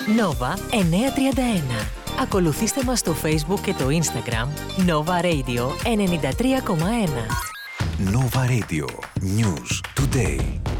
Nova 931. Ακολουθήστε μας στο Facebook και το Instagram Nova Radio 93,1. Nova Radio. News Today.